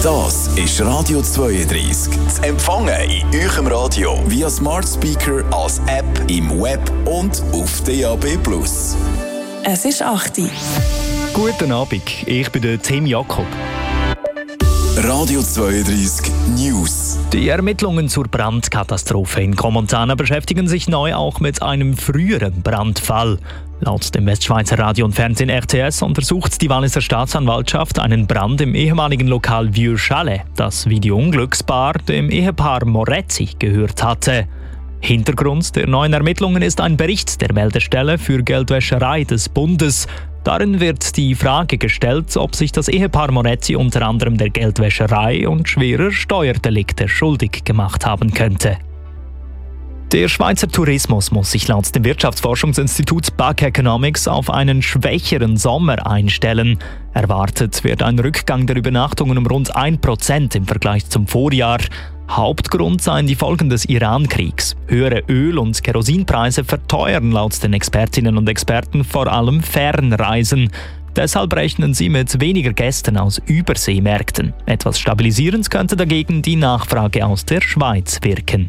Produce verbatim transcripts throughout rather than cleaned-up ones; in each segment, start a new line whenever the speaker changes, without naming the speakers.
Das ist Radio zweiunddreißig. Zu empfangen in eurem Radio via Smart Speaker, als App, im Web und auf D A B plus.
Es ist acht Uhr.
Guten Abend, ich bin der Tim Jakob.
Radio zweiunddreißig News.
Die Ermittlungen zur Brandkatastrophe in Comontana beschäftigen sich neu auch mit einem früheren Brandfall. Laut dem Westschweizer Radio und Fernsehen R T S untersucht die Walliser Staatsanwaltschaft einen Brand im ehemaligen Lokal Vieux Chalet, das wie die Unglücksbar dem Ehepaar Moretti gehört hatte. Hintergrund der neuen Ermittlungen ist ein Bericht der Meldestelle für Geldwäscherei des Bundes. Darin wird die Frage gestellt, ob sich das Ehepaar Moretti unter anderem der Geldwäscherei und schwerer Steuerdelikte schuldig gemacht haben könnte. Der Schweizer Tourismus muss sich laut dem Wirtschaftsforschungsinstitut Bug Economics auf einen schwächeren Sommer einstellen. Erwartet wird ein Rückgang der Übernachtungen um rund ein Prozent im Vergleich zum Vorjahr. Hauptgrund seien die Folgen des Iran-Kriegs. Höhere Öl- und Kerosinpreise verteuern laut den Expertinnen und Experten vor allem Fernreisen. Deshalb rechnen sie mit weniger Gästen aus Überseemärkten. Etwas stabilisierend könnte dagegen die Nachfrage aus der Schweiz wirken.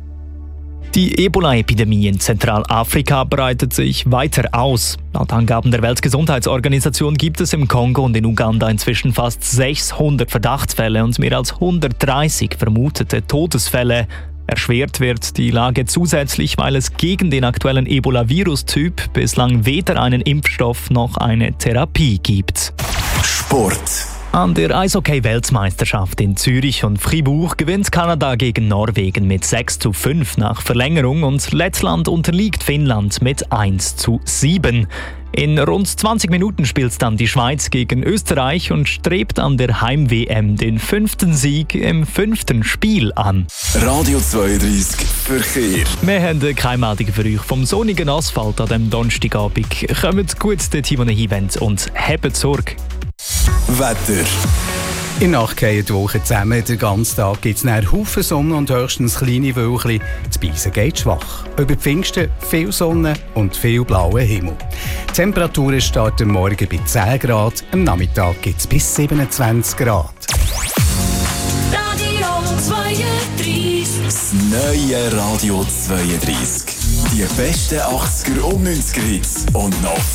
Die Ebola-Epidemie in Zentralafrika breitet sich weiter aus. Laut Angaben der Weltgesundheitsorganisation gibt es im Kongo und in Uganda inzwischen fast sechshundert Verdachtsfälle und mehr als hundertdreißig vermutete Todesfälle. Erschwert wird die Lage zusätzlich, weil es gegen den aktuellen Ebola-Virus-Typ bislang weder einen Impfstoff noch eine Therapie gibt.
Sport.
An der Eishockey-Weltmeisterschaft in Zürich und Fribourg gewinnt Kanada gegen Norwegen mit sechs zu fünf nach Verlängerung und Lettland unterliegt Finnland mit eins zu sieben. In rund zwanzig Minuten spielt dann die Schweiz gegen Österreich und strebt an der Heim-W M den fünften Sieg im fünften Spiel an.
Radio zweiunddreißig Verkehr.
Wir haben keine Meldung für euch vom sonnigen Asphalt an diesem Donnerstagabend. Kommt gut dorthin, wo ihr hinwollt und habt Sorge.
Wetter.
In der Nacht gehen die Woche zusammen. Den ganzen Tag gibt es einen Haufen Sonne und höchstens kleine Wölkchen. Das Beisen geht schwach. Über Pfingsten viel Sonne und viel blauer Himmel. Die Temperaturen starten morgen bei zehn Grad, am Nachmittag gibt es bis siebenundzwanzig Grad.
Radio zweiunddreißig.
Das neue Radio zweiunddreißig. Die besten achtziger und neunziger Hits und noch